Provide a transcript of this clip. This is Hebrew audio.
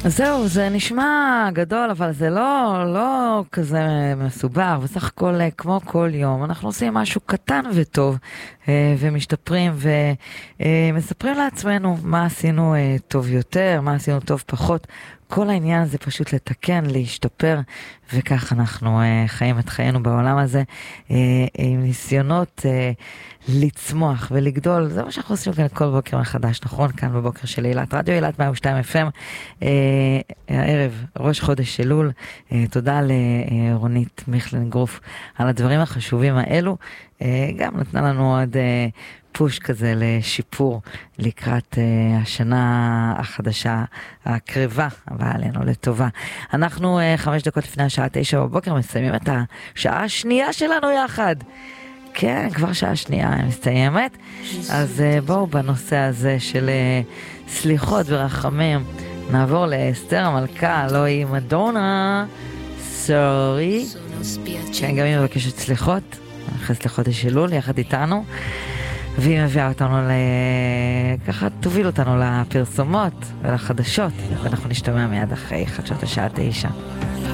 זהו, זה נשמע גדול, אבל זה לא כזה מסובך, בסך הכל כמו כל יום. אנחנו עושים משהו קטן וטוב, ומשתפרים, ומספרים לעצמנו מה עשינו טוב יותר, מה עשינו טוב פחות. כל העניין זה פשוט לתקן, להשתפר, וכך אנחנו חיים את חיינו בעולם הזה, עם ניסיונות לצמוח ולגדול. זה מה שאנחנו עושים כאן כל בוקר מחדש, נכון? כאן בבוקר של אילת, רדיו אילת 102 FM, הערב, ראש חודש אלול. תודה לרונית מיכלן גרוף על הדברים החשובים האלו. גם נתנה לנו עוד פוש כזה לשיפור לקראת השנה החדשה הקרבה, אבל עלינו לטובה. אנחנו 5 דקות לפני השעה 9 בבוקר מסיימים את השעה השנייה שלנו יחד. כן, כבר שעה שנייה מסתיימת. אז בואו בנושא הזה של סליחות ורחמים נעבור לאסתר המלכה, לא היא מדונה, סורי. כן, גם היא מבקשת סליחות, נכנס לחודש אלול יחד איתנו, והיא מביאה אותנו ככה תוביל אותנו לפרסומות ולחדשות, ואנחנו נשתמע מיד אחרי חדשות השעה 9.